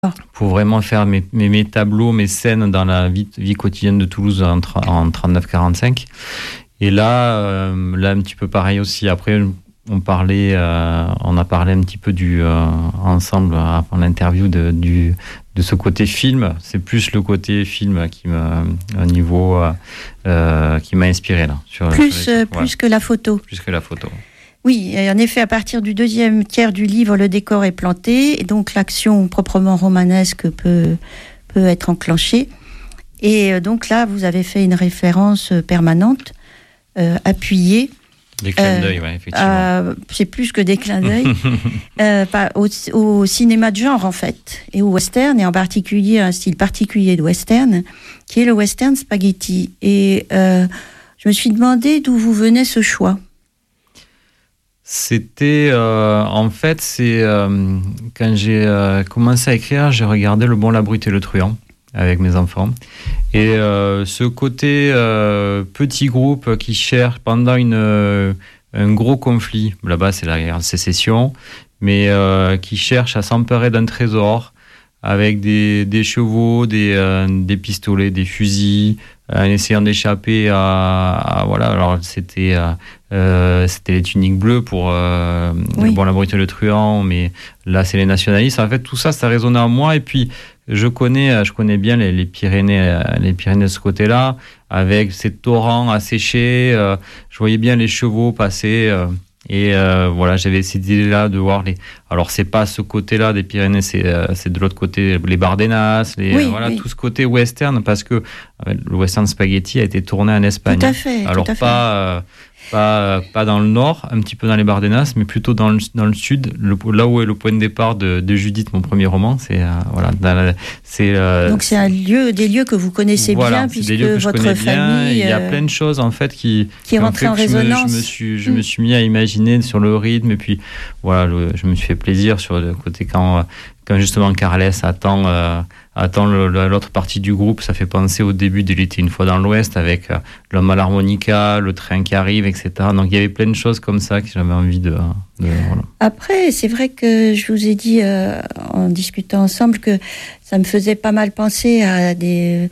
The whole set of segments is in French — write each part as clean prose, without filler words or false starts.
pour vraiment faire mes tableaux, mes scènes dans la vie quotidienne de Toulouse en 39-45. Et là, un petit peu pareil aussi. Après, on a parlé un petit peu ensemble avant l'interview de ce côté film. C'est plus le côté film qui m'a inspiré là. Plus que la photo. Plus que la photo. Oui, en effet, à partir du deuxième tiers du livre, le décor est planté, et donc l'action proprement romanesque peut être enclenchée. Et donc là, vous avez fait une référence permanente, appuyée. Des clins d'œil, oui, effectivement. C'est plus que des clins d'œil. Au cinéma de genre, en fait, et au western, et en particulier un style particulier de western, qui est le western spaghetti. Et je me suis demandé d'où vous venait ce choix. C'était, en fait, quand j'ai commencé à écrire, j'ai regardé Le Bon, la Brute et le Truand avec mes enfants. Et ce côté petit groupe qui cherche pendant un gros conflit, là-bas c'est la guerre de sécession, mais qui cherche à s'emparer d'un trésor avec des chevaux, des pistolets, des fusils, en essayant d'échapper voilà. Alors c'était les tuniques bleues pour oui. Bon, la Brute et le Truand, mais là c'est les nationalistes. En fait, tout ça résonnait en moi. Et puis je connais bien les Pyrénées de ce côté-là, avec ces torrents asséchés. Je voyais bien les chevaux passer. Et voilà, j'avais cette idée-là de voir Alors, c'est pas ce côté-là des Pyrénées, c'est de l'autre côté, les Bardenas, tout ce côté western, parce que le western spaghetti a été tourné en Espagne. Tout à fait. Alors, tout à fait. Pas dans le nord, un petit peu dans les Bardenas, mais plutôt dans le sud, là où est le point de départ de Judith, mon premier roman. C'est donc c'est des lieux que vous connaissez bien, puisque votre famille. Il y a plein de choses en fait qui rentrent en résonance. Je me suis mis à imaginer sur le rythme, et puis voilà, je me suis fait plaisir sur le côté quand justement Carles attend l'autre partie du groupe. Ça fait penser au début de L'été une fois dans l'Ouest, avec l'homme à l'harmonica, le train qui arrive, etc. Donc il y avait plein de choses comme ça que j'avais envie de voilà. Après, c'est vrai que je vous ai dit en discutant ensemble que ça me faisait pas mal penser à de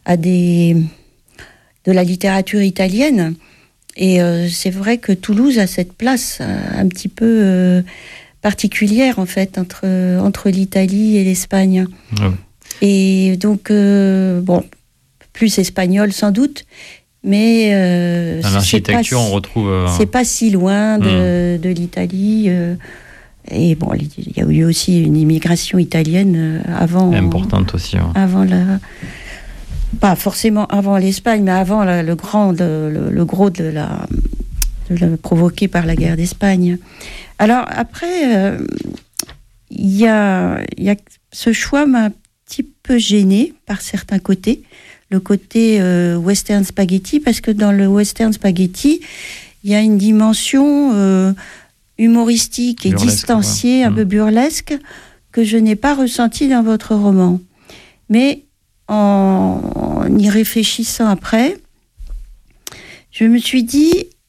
la littérature italienne. Et c'est vrai que Toulouse a cette place un petit peu particulière en fait entre l'Italie et l'Espagne. Ouais. Et donc plus espagnol sans doute, mais dans l'architecture on retrouve c'est pas si loin de l'Italie. Et bon, il y a eu aussi une immigration italienne avant. Importante aussi. Ouais. Avant pas forcément avant l'Espagne, mais avant le gros provoqué par la guerre d'Espagne. Alors après, il y a ce choix m'a un petit peu gênée par certains côtés. Le côté western spaghetti, parce que dans le western spaghetti, il y a une dimension humoristique et burlesque, distanciée, ouais. un peu burlesque, que je n'ai pas ressentie dans votre roman. Mais en y réfléchissant après, je me suis dit...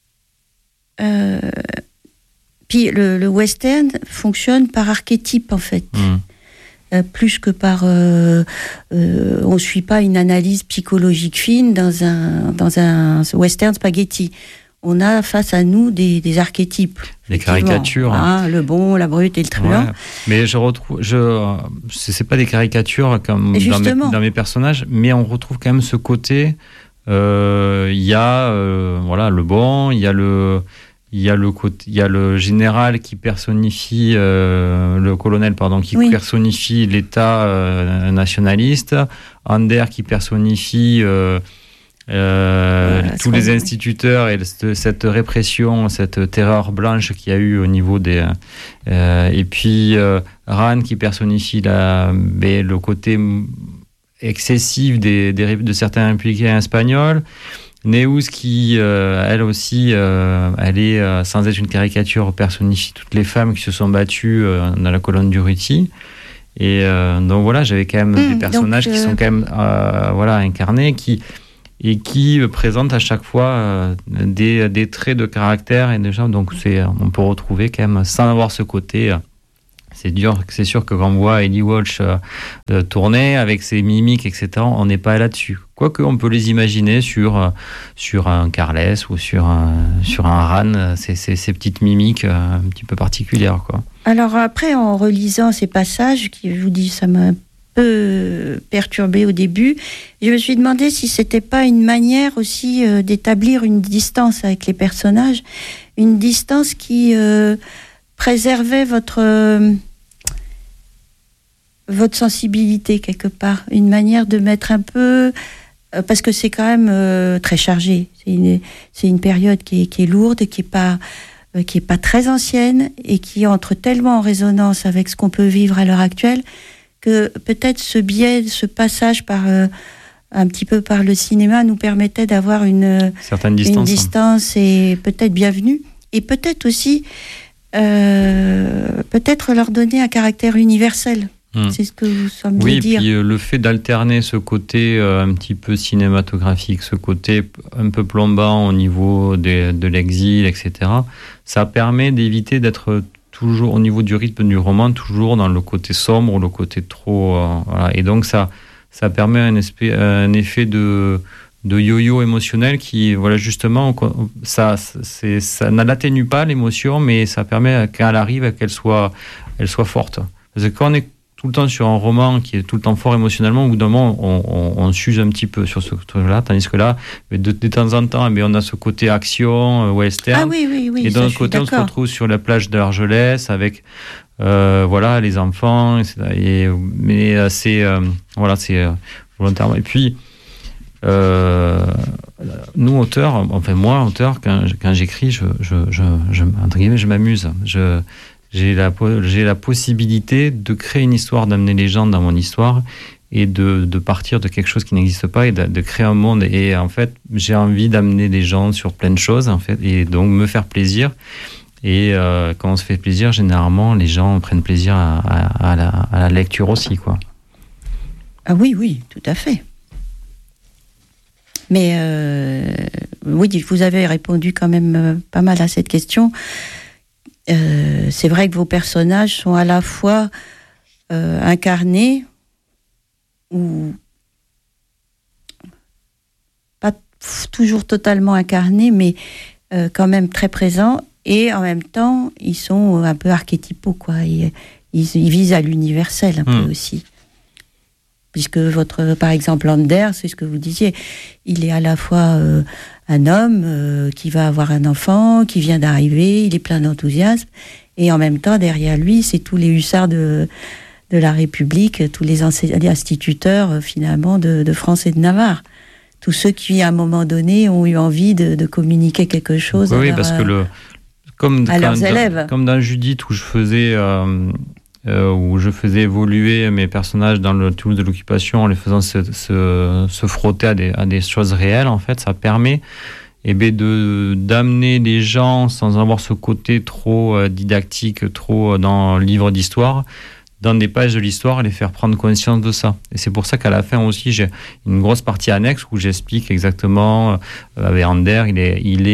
puis le western fonctionne par archétype, en fait. Plus que par... on ne suit pas une analyse psychologique fine dans un western spaghetti. On a face à nous des archétypes. Des caricatures. Le bon, la brute et le truand. Ouais. Mais je retrouve... c'est pas des caricatures comme dans mes personnages, mais on retrouve quand même ce côté... Il y a le bon, il y a le général qui personnifie le colonel qui personnifie l'État nationaliste, Ander qui personnifie tous les instituteurs et cette répression, cette terreur blanche qu'il y a eu au niveau des et puis Ran qui personnifie le côté excessif de certains républicains espagnols. Neus qui, elle aussi, elle est, sans être une caricature, personnifie toutes les femmes qui se sont battues dans la colonne Durruti. Et donc voilà, j'avais quand même des personnages qui sont quand même incarnés, qui présentent à chaque fois des traits de caractère et des gens. Donc on peut retrouver quand même, sans avoir ce côté C'est sûr que quand on voit Ellie Walsh tourner avec ses mimiques, etc., on n'est pas là-dessus. Quoique, on peut les imaginer sur un Carles ou sur un Ran, ces petites mimiques un petit peu particulières, quoi. Alors après, en relisant ces passages, qui, je vous dis, ça m'a un peu perturbé au début, je me suis demandé si c'était pas une manière aussi d'établir une distance avec les personnages, une distance qui préservait votre sensibilité quelque part, une manière de mettre un peu, parce que c'est quand même très chargé. C'est une période qui est lourde, qui est pas très ancienne et qui entre tellement en résonance avec ce qu'on peut vivre à l'heure actuelle que peut-être ce passage un petit peu par le cinéma nous permettait d'avoir une distance et peut-être bienvenue, et peut-être aussi peut-être leur donner un caractère universel. C'est ce que vous semblez dire. Oui, puis le fait d'alterner ce côté un petit peu cinématographique, ce côté un peu plombant au niveau de l'exil, etc., ça permet d'éviter d'être toujours, au niveau du rythme du roman, toujours dans le côté sombre, le côté trop... voilà. Et donc ça permet un effet de yo-yo émotionnel qui, voilà, justement, ça n'atténue pas l'émotion, mais ça permet, quand elle arrive, qu'elle soit forte. Parce que quand on est tout le temps sur un roman qui est tout le temps fort émotionnellement, au bout d'un moment, on s'use un petit peu sur ce truc-là, tandis que là, de temps en temps, on a ce côté action, western. Ah oui. Et d'un autre côté, on se retrouve sur la plage de l'Argelès avec voilà, les enfants, etc. Mais c'est voilà, c'est volontairement. Et puis, nous, auteurs, enfin moi, auteur, quand j'écris, entre guillemets, je m'amuse. J'ai la possibilité de créer une histoire, d'amener les gens dans mon histoire et de partir de quelque chose qui n'existe pas et de créer un monde. Et en fait, j'ai envie d'amener les gens sur plein de choses, en fait, et donc me faire plaisir. Et quand on se fait plaisir, généralement, les gens prennent plaisir à la lecture aussi, quoi. Ah oui, tout à fait. Mais oui, vous avez répondu quand même pas mal à cette question. C'est vrai que vos personnages sont à la fois incarnés ou pas toujours totalement incarnés, mais quand même très présents, et en même temps ils sont un peu archétypaux, quoi. Ils visent à l'universel un peu aussi, puisque par exemple Ander, c'est ce que vous disiez, il est à la fois un homme qui va avoir un enfant, qui vient d'arriver, il est plein d'enthousiasme, et en même temps, derrière lui, c'est tous les hussards de la République, tous les instituteurs, finalement, de France et de Navarre. Tous ceux qui, à un moment donné, ont eu envie de communiquer quelque chose parce que à leurs élèves. Comme dans Judith, où je faisais évoluer mes personnages dans le Toulouse de l'occupation en les faisant se frotter à des choses réelles, en fait, ça permet d'amener les gens sans avoir ce côté trop didactique, trop dans le livre d'histoire, dans des pages de l'histoire, et les faire prendre conscience de ça. Et c'est pour ça qu'à la fin aussi, j'ai une grosse partie annexe où j'explique exactement, avec Ander, il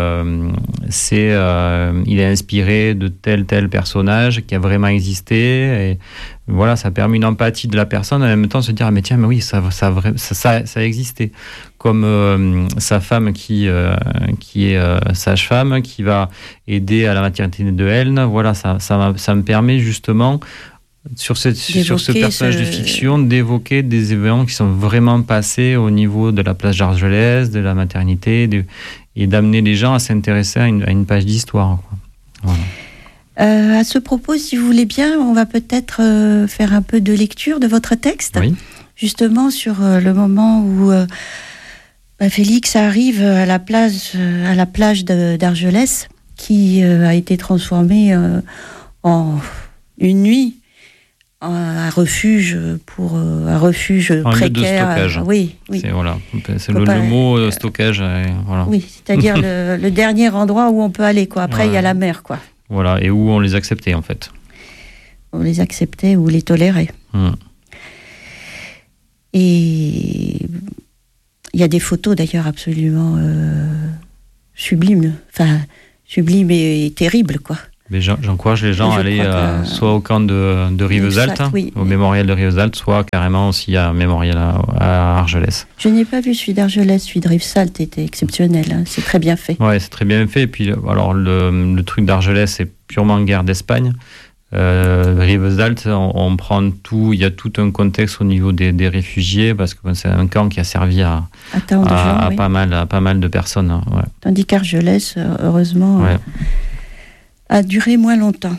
est inspiré de tel personnage qui a vraiment existé, et voilà, ça permet une empathie de la personne, en même temps se dire, mais tiens, mais oui, ça a existé. Comme sa femme qui est sage-femme, qui va aider à la maternité de Helne, voilà, ça me permet justement, sur ce personnage de fiction, d'évoquer des événements qui sont vraiment passés au niveau de la plage d'Argelès, de la maternité, et d'amener les gens à s'intéresser à une page d'histoire, quoi. Voilà. À ce propos, si vous voulez bien, on va peut-être faire un peu de lecture de votre texte, oui. Justement sur le moment où Félix arrive à la plage d'Argelès, qui a été transformée en une nuit un refuge un précaire. Lieu de stockage. Oui. C'est le mot stockage. Voilà. Oui, c'est-à-dire le dernier endroit où on peut aller, quoi. Après, il y a la mer, quoi. Voilà, et où on les acceptait, en fait. On les acceptait ou les tolérait. Et il y a des photos, d'ailleurs, absolument sublimes. Enfin, sublimes et terribles, quoi. Mais j'encourage les gens à aller soit au camp de Rivesaltes, oui. au mémorial de Rivesaltes, soit carrément aussi à un mémorial à Argelès. Je n'ai pas vu celui d'Argelès, celui de Rivesaltes était exceptionnel, hein. C'est très bien fait. Oui, c'est très bien fait. Et puis, alors, le truc d'Argelès, c'est purement guerre d'Espagne. Rivesaltes, on prend tout, il y a tout un contexte au niveau des réfugiés, parce que c'est un camp qui a servi à pas mal de personnes. Hein, ouais. Tandis qu'Argelès, heureusement, a duré moins longtemps.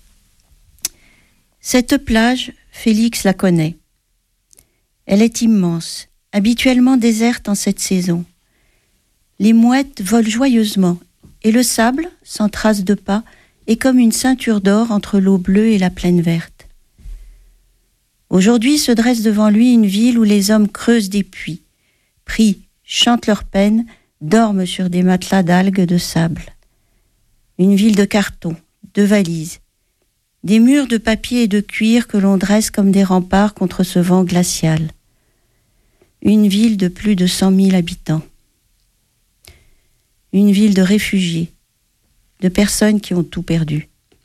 Cette plage, Félix la connaît. Elle est immense, habituellement déserte en cette saison. Les mouettes volent joyeusement, et le sable, sans trace de pas, est comme une ceinture d'or entre l'eau bleue et la plaine verte. Aujourd'hui se dresse devant lui une ville où les hommes creusent des puits, prient, chantent leurs peines, dorment sur des matelas d'algues de sable. Une ville de carton, de valises, des murs de papier et de cuir que l'on dresse comme des remparts contre ce vent glacial. Une ville de plus de 100 000 habitants. Une ville de réfugiés, de personnes qui ont tout perdu.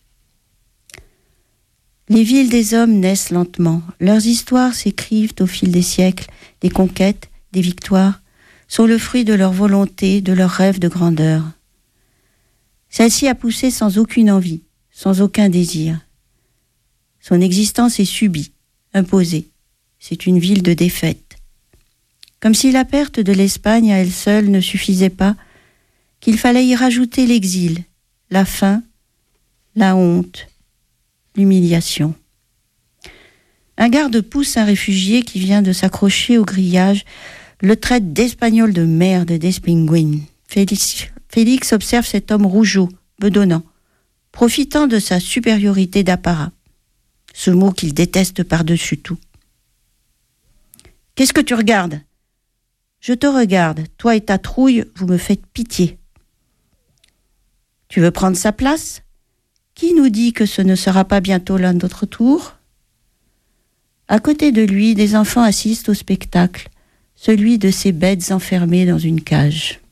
Les villes des hommes naissent lentement. Leurs histoires s'écrivent au fil des siècles, des conquêtes, des victoires, sont le fruit de leur volonté, de leurs rêves de grandeur. Celle-ci a poussé sans aucune envie, sans aucun désir. Son existence est subie, imposée. C'est une ville de défaite. Comme si la perte de l'Espagne à elle seule ne suffisait pas, qu'il fallait y rajouter l'exil, la faim, la honte, l'humiliation. Un garde pousse un réfugié qui vient de s'accrocher au grillage, le traite d'espagnol de merde, d'espingouin. Félix observe cet homme rougeaud, bedonnant, profitant de sa supériorité d'apparat, ce mot qu'il déteste par-dessus tout. « Qu'est-ce que tu regardes ? » ?»« Je te regarde, toi et ta trouille, vous me faites pitié. » »« Tu veux prendre sa place ? Qui nous dit que ce ne sera pas bientôt l'un de notre tour ? » À côté de lui, des enfants assistent au spectacle, celui de ces bêtes enfermées dans une cage.